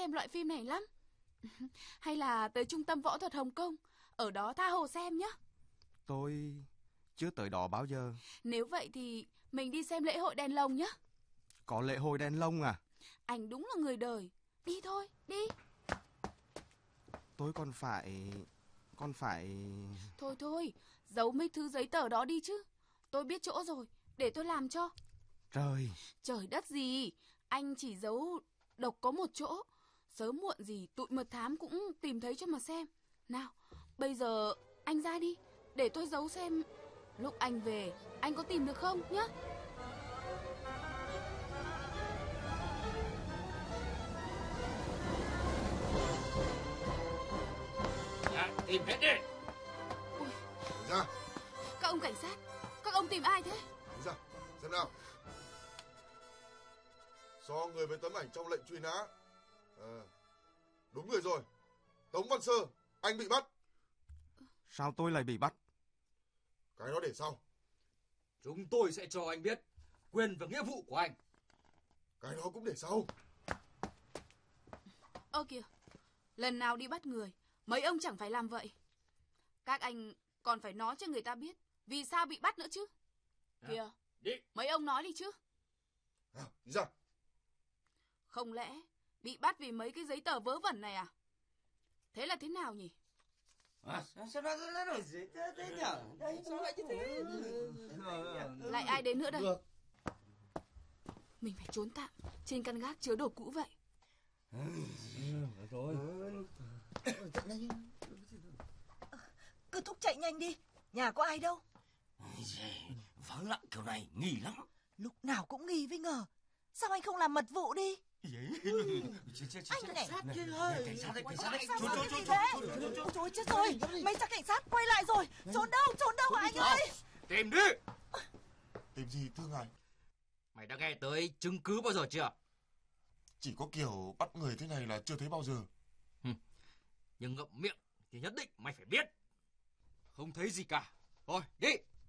xem loại phim này lắm. Hay là tới trung tâm võ thuật Hồng Kông, ở đó tha hồ xem nhé. Tôi chưa tới đó bao giờ. Nếu vậy thì mình đi xem lễ hội đèn lồng nhé. Có lễ hội đèn lồng à? Anh đúng là người đời. Đi thôi, đi. Tôi còn phải... Thôi, giấu mấy thứ giấy tờ đó đi chứ. Tôi biết chỗ rồi, để tôi làm cho. Trời đất gì, anh chỉ giấu độc có một chỗ. Sớm muộn gì tụi mật thám cũng tìm thấy cho mà xem. Nào, bây giờ anh ra đi, để tôi giấu xem. Lúc anh về, anh có tìm được không nhá? Tìm hết đi. Ui, ra. các ông cảnh sát, các ông tìm ai thế? Ra, xem nào. So người với tấm ảnh trong lệnh truy nã. Đúng người rồi. Tống Văn Sơ, anh bị bắt. Sao tôi lại bị bắt? Cái đó để sau. Chúng tôi sẽ cho anh biết quyền và nghĩa vụ của anh. Cái đó cũng để sau. Ơ kìa, lần nào đi bắt người, mấy ông chẳng phải làm vậy. Các anh còn phải nói cho người ta biết vì sao bị bắt nữa chứ. Kìa, đi. Mấy ông nói đi chứ. Đi ra. Không lẽ bị bắt vì mấy cái giấy tờ vớ vẩn này à? Thế là thế nào nhỉ? Sao nó đổi giấy tờ thế nhở? Đây, sao lại như thế? Lại ai đến nữa đây? Được. Mình phải trốn tạm trên căn gác chứa đồ cũ vậy. Rồi. Cứ thúc chạy nhanh đi. Nhà có ai đâu? Vắng lặng kiểu này nghi lắm. Lúc nào cũng nghi với ngờ. Sao anh không làm mật vụ đi? Anh này. Cảnh sát đấy. Ôi chết rồi. Mấy xác cảnh sát quay lại rồi. Trốn đâu hả anh ơi? Tìm đi. Tìm gì thưa ngài? Mày đã nghe tới chứng cứ bao giờ chưa? Chỉ có kiểu bắt người thế này là chưa thấy bao giờ. Nhưng ngậm miệng thì nhất định mày phải biết. Không thấy gì cả. Thôi đi.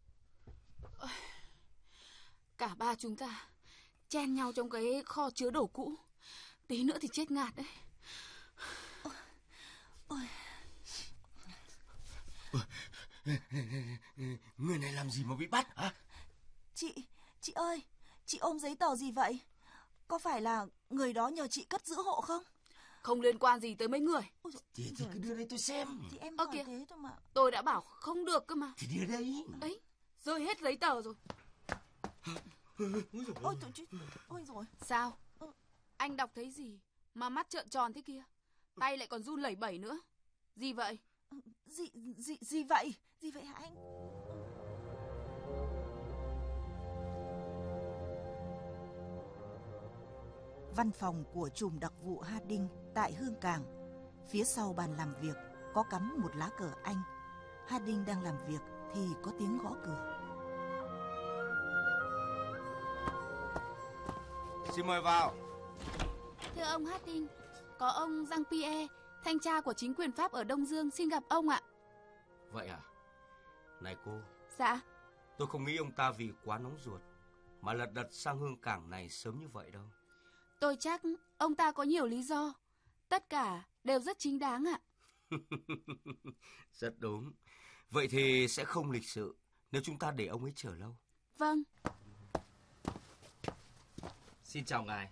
Cả ba chúng ta chen nhau trong cái kho chứa đồ cũ. Tí nữa thì chết ngạt đấy. Người này làm gì mà bị bắt hả? Chị ơi, chị ôm giấy tờ gì vậy? Có phải là người đó nhờ chị cất giữ hộ không? Không liên quan gì tới mấy người. Thì cứ đưa đây tôi xem. Thì em hỏi kìa, thế thôi mà. tôi đã bảo không được cơ mà. Thì đưa đây. Ấy, rơi hết giấy tờ rồi. Ôi rồi. Sao? Anh đọc thấy gì mà mắt trợn tròn thế kia? Tay lại còn run lẩy bẩy nữa. Gì vậy? Gì vậy? Gì vậy hả anh? Văn phòng của trùm đặc vụ Harding tại Hương Cảng. Phía sau bàn làm việc có cắm một lá cờ Anh. Harding đang làm việc thì có tiếng gõ cửa. Xin mời vào. Thưa ông Harding, có ông Jean-Pierre, thanh tra của chính quyền Pháp ở Đông Dương xin gặp ông ạ. Vậy à? Này cô. Dạ. Tôi không nghĩ ông ta vì quá nóng ruột mà lật đật sang Hương Cảng này sớm như vậy đâu. Tôi chắc ông ta có nhiều lý do. Tất cả đều rất chính đáng ạ. Rất đúng. Vậy thì sẽ không lịch sự nếu chúng ta để ông ấy chờ lâu. Vâng. Xin chào ngài.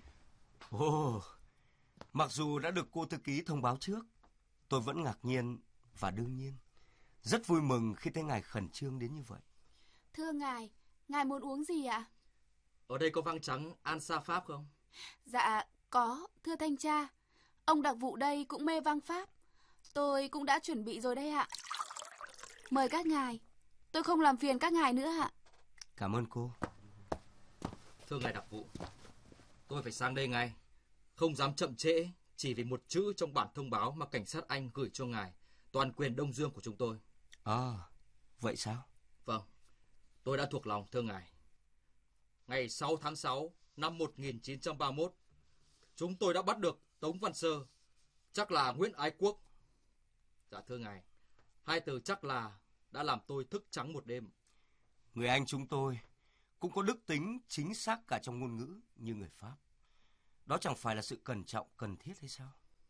Mặc dù đã được cô thư ký thông báo trước, tôi vẫn ngạc nhiên và đương nhiên rất vui mừng khi thấy ngài khẩn trương đến như vậy. Thưa ngài muốn uống gì ạ? Ở đây có vang trắng Ansa Pháp không? Dạ, có, thưa thanh tra. Ông đặc vụ đây cũng mê vang Pháp. Tôi cũng đã chuẩn bị rồi đây ạ. Mời các ngài. Tôi không làm phiền các ngài nữa ạ. Cảm ơn cô. Thưa ngài đặc vụ, tôi phải sang đây ngay. Không dám chậm trễ chỉ vì một chữ trong bản thông báo mà cảnh sát Anh gửi cho ngài, toàn quyền Đông Dương của chúng tôi. Vậy sao? Vâng, tôi đã thuộc lòng thưa ngài. Ngày 6 tháng 6 năm 1931, chúng tôi đã bắt được Tống Văn Sơ, chắc là Nguyễn Ái Quốc. Dạ thưa ngài, hai từ chắc là đã làm tôi thức trắng một đêm. Người Anh chúng tôi cũng có đức tính chính xác cả trong ngôn ngữ như người Pháp. Đó chẳng phải là sự cẩn trọng cần thiết hay sao?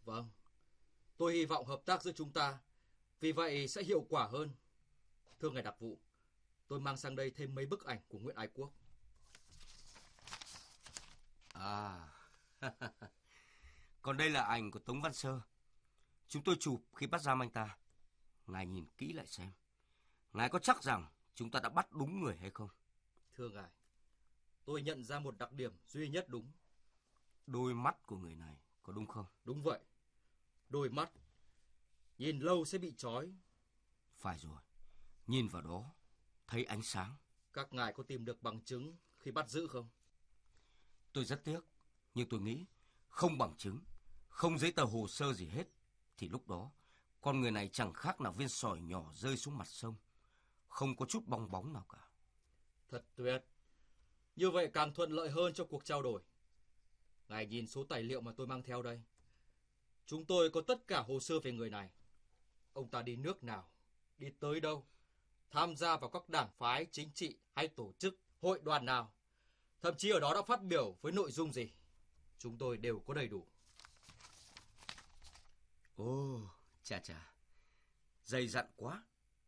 Vâng, tôi hy vọng hợp tác giữa chúng ta, vì vậy sẽ hiệu quả hơn. Thưa ngài đặc vụ, tôi mang sang đây thêm mấy bức ảnh của Nguyễn Ái Quốc. À, còn đây là ảnh của Tống Văn Sơ. Chúng tôi chụp khi bắt giam anh ta. Ngài nhìn kỹ lại xem. Ngài có chắc rằng chúng ta đã bắt đúng người hay không? Thưa ngài, tôi nhận ra một đặc điểm duy nhất đúng. Đôi mắt của người này có đúng không? Đúng vậy. Đôi mắt nhìn lâu sẽ bị chói. Phải rồi. Nhìn vào đó thấy ánh sáng. Các ngài có tìm được bằng chứng khi bắt giữ không? Tôi rất tiếc, nhưng tôi nghĩ không bằng chứng, không giấy tờ hồ sơ gì hết, thì lúc đó con người này chẳng khác nào viên sỏi nhỏ rơi xuống mặt sông, không có chút bong bóng nào cả. Thật tuyệt. Như vậy càng thuận lợi hơn cho cuộc trao đổi. Ngài nhìn số tài liệu mà tôi mang theo đây. Chúng tôi có tất cả hồ sơ về người này. Ông ta đi nước nào, đi tới đâu, tham gia vào các đảng phái chính trị hay tổ chức, hội đoàn nào, thậm chí ở đó đã phát biểu với nội dung gì. Chúng tôi đều có đầy đủ. Ồ, chà, dày dặn quá.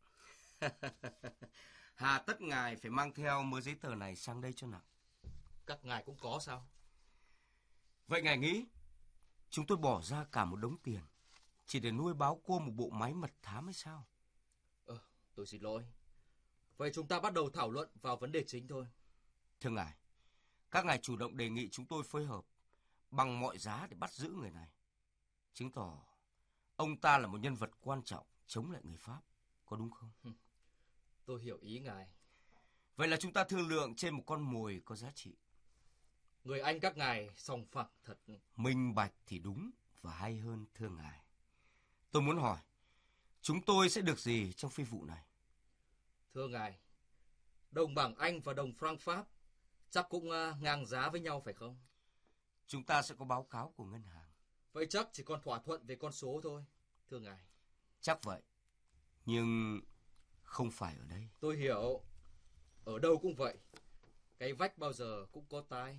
Hà tất ngài phải mang theo mớ giấy tờ này sang đây cho nặng. Các ngài cũng có sao? Vậy ngài nghĩ chúng tôi bỏ ra cả một đống tiền chỉ để nuôi báo cô một bộ máy mật thám hay sao? Tôi xin lỗi. Vậy chúng ta bắt đầu thảo luận vào vấn đề chính thôi. Thưa ngài, các ngài chủ động đề nghị chúng tôi phối hợp bằng mọi giá để bắt giữ người này, chứng tỏ ông ta là một nhân vật quan trọng chống lại người Pháp, có đúng không? Tôi hiểu ý ngài. Vậy là chúng ta thương lượng trên một con mồi có giá trị. Người Anh các ngài sòng phẳng thật. Minh bạch thì đúng và hay hơn, thưa ngài. Tôi muốn hỏi, chúng tôi sẽ được gì trong phi vụ này? Thưa ngài, đồng bảng Anh và đồng franc Pháp chắc cũng ngang giá với nhau phải không? Chúng ta sẽ có báo cáo của ngân hàng. Vậy chắc chỉ còn thỏa thuận về con số thôi, thưa ngài. Chắc vậy, nhưng không phải ở đây. Tôi hiểu, ở đâu cũng vậy. Cái vách bao giờ cũng có tai.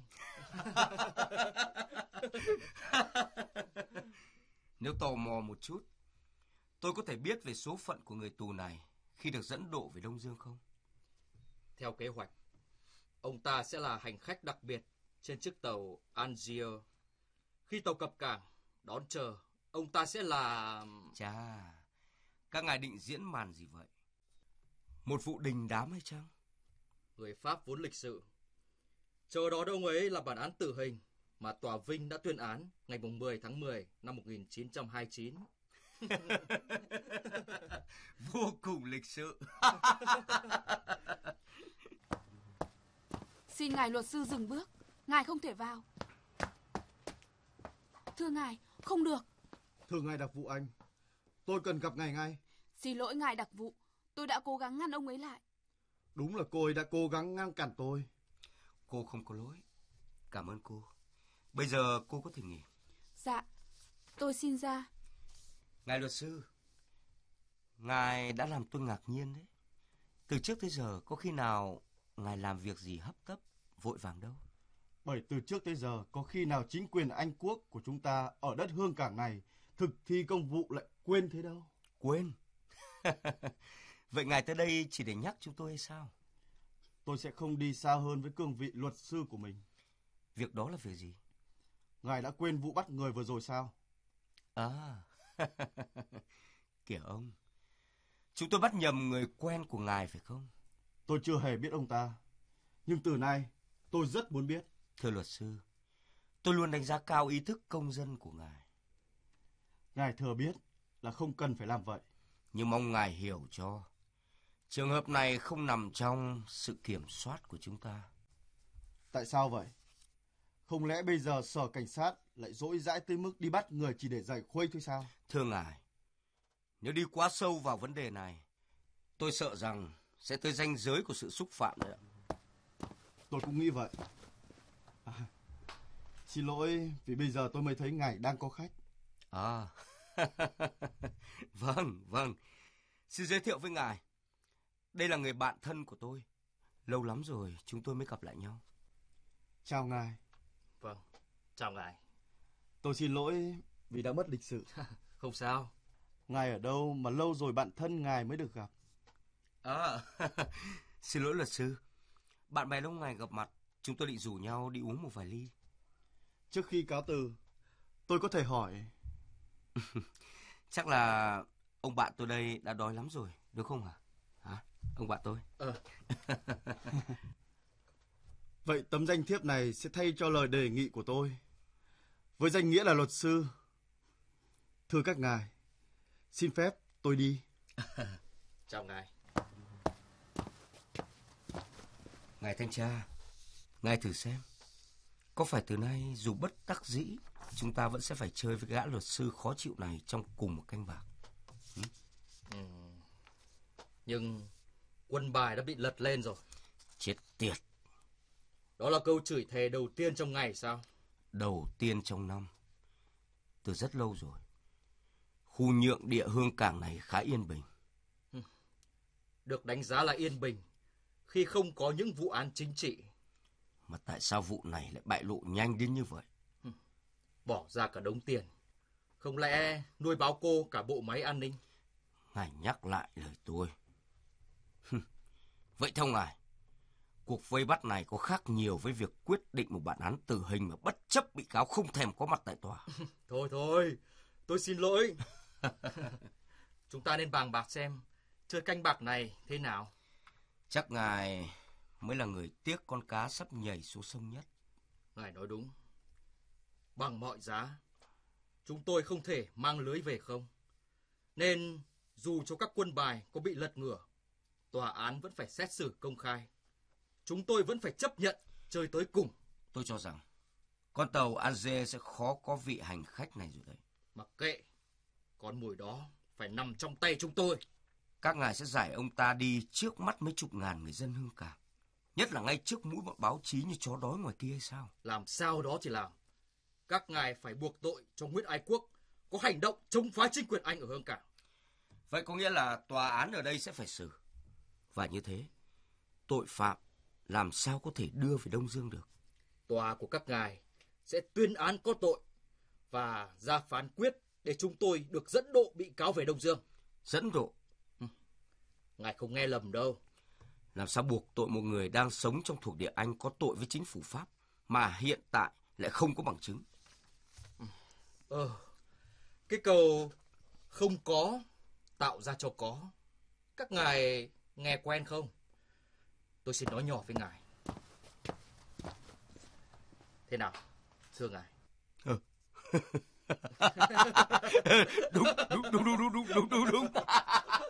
Nếu tò mò một chút, tôi có thể biết về số phận của người tù này khi được dẫn độ về Đông Dương không? Theo kế hoạch, ông ta sẽ là hành khách đặc biệt trên chiếc tàu Algiers. Khi tàu cập cảng, đón chờ, ông ta sẽ là... Chà, các ngài định diễn màn gì vậy? Một vụ đình đám hay chăng? Người Pháp vốn lịch sự. Chờ đó đâu ấy là bản án tử hình mà Tòa Vinh đã tuyên án ngày 10 tháng 10 năm 1929. Vô cùng lịch sự. Xin ngài luật sư dừng bước. Ngài không thể vào. Thưa ngài, không được. Thưa ngài đặc vụ Anh, tôi cần gặp ngài ngay. Xin lỗi ngài đặc vụ, tôi đã cố gắng ngăn ông ấy lại. Đúng là cô ấy đã cố gắng ngăn cản tôi. Cô không có lỗi. Cảm ơn cô. Bây giờ cô có thể nghỉ. Dạ, tôi xin ra. Ngài luật sư, ngài đã làm tôi ngạc nhiên đấy. Từ trước tới giờ có khi nào ngài làm việc gì hấp tấp, vội vàng đâu. Bởi từ trước tới giờ có khi nào chính quyền Anh quốc của chúng ta ở đất Hương Cảng này thực thi công vụ lại quên thế đâu. Quên? Vậy ngài tới đây chỉ để nhắc chúng tôi hay sao? Tôi sẽ không đi xa hơn với cương vị luật sư của mình. Việc đó là việc gì? Ngài đã quên vụ bắt người vừa rồi sao? À, kìa ông, chúng tôi bắt nhầm người quen của ngài phải không? Tôi chưa hề biết ông ta, nhưng từ nay tôi rất muốn biết. Thưa luật sư, tôi luôn đánh giá cao ý thức công dân của ngài. Ngài thừa biết là không cần phải làm vậy. Nhưng mong ngài hiểu cho, trường hợp này không nằm trong sự kiểm soát của chúng ta. Tại sao vậy? Không lẽ bây giờ sở cảnh sát lại dỗi dãi tới mức đi bắt người chỉ để giải khuây thôi sao? Thưa ngài, nếu đi quá sâu vào vấn đề này, tôi sợ rằng sẽ tới ranh giới của sự xúc phạm đấy ạ. Tôi cũng nghĩ vậy. Xin lỗi vì bây giờ tôi mới thấy ngài đang có khách. À, vâng. Xin giới thiệu với ngài. Đây là người bạn thân của tôi. Lâu lắm rồi chúng tôi mới gặp lại nhau. Chào ngài. Vâng, chào ngài. Tôi xin lỗi vì đã mất lịch sự. Không sao. Ngài ở đâu mà lâu rồi bạn thân ngài mới được gặp? Xin lỗi luật sư. Bạn bè lâu ngày gặp mặt, chúng tôi định rủ nhau đi uống một vài ly. Trước khi cáo từ, tôi có thể hỏi... Chắc là ông bạn tôi đây đã đói lắm rồi, đúng không hả? Hả? Ông bạn tôi. Vậy tấm danh thiếp này sẽ thay cho lời đề nghị của tôi. Với danh nghĩa là luật sư. Thưa các ngài, xin phép tôi đi. Chào ngài. Ngài thanh tra, ngài thử xem. Có phải từ nay dù bất đắc dĩ, chúng ta vẫn sẽ phải chơi với gã luật sư khó chịu này trong cùng một canh bạc? Nhưng quân bài đã bị lật lên rồi. Chết tiệt. Đó là câu chửi thề đầu tiên trong ngày sao? Đầu tiên trong năm. Từ rất lâu rồi. Khu nhượng địa Hương Cảng này khá yên bình. Được đánh giá là yên bình khi không có những vụ án chính trị. Mà tại sao vụ này lại bại lộ nhanh đến như vậy? Bỏ ra cả đống tiền. Không lẽ nuôi báo cô cả bộ máy an ninh? Ngài nhắc lại lời tôi. Vậy theo ngài, cuộc vây bắt này có khác nhiều với việc quyết định một bản án tử hình mà bất chấp bị cáo không thèm có mặt tại tòa? Thôi, tôi xin lỗi. Chúng ta nên bàn bạc xem chơi canh bạc này thế nào. Chắc ngài mới là người tiếc con cá sắp nhảy xuống sông nhất. Ngài nói đúng. Bằng mọi giá, chúng tôi không thể mang lưới về không. Nên dù cho các quân bài có bị lật ngửa, tòa án vẫn phải xét xử công khai. Chúng tôi vẫn phải chấp nhận chơi tới cùng. Tôi cho rằng con tàu Alger sẽ khó có vị hành khách này rồi đấy. Mặc kệ, con mồi đó phải nằm trong tay chúng tôi. Các ngài sẽ giải ông ta đi trước mắt mấy chục ngàn người dân Hương Cảng, nhất là ngay trước mũi bọn báo chí như chó đói ngoài kia hay sao? Làm sao đó thì làm. Các ngài phải buộc tội cho Nguyễn Ái Quốc có hành động chống phá chính quyền Anh ở Hương Cảng. Vậy có nghĩa là tòa án ở đây sẽ phải xử. Và như thế, tội phạm làm sao có thể đưa về Đông Dương được? Tòa của các ngài sẽ tuyên án có tội và ra phán quyết để chúng tôi được dẫn độ bị cáo về Đông Dương. Dẫn độ? Ngài không nghe lầm đâu. Làm sao buộc tội một người đang sống trong thuộc địa Anh có tội với chính phủ Pháp mà hiện tại lại không có bằng chứng? Cái câu không có tạo ra cho có, các ngài nghe quen không? Tôi xin nói nhỏ với ngài. Thế nào, thưa ngài? Đúng.